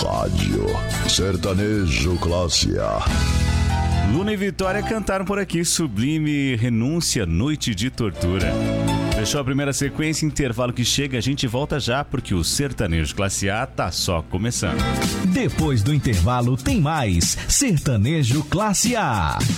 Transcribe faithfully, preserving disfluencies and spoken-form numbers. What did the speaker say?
rádio. Sertanejo Classe A. Luna e Vitória cantaram por aqui Sublime, Renúncia, Noite de Tortura. Fechou a primeira sequência, intervalo que chega, a gente volta já, porque o Sertanejo Classe A tá só começando. Depois do intervalo tem mais Sertanejo Classe A.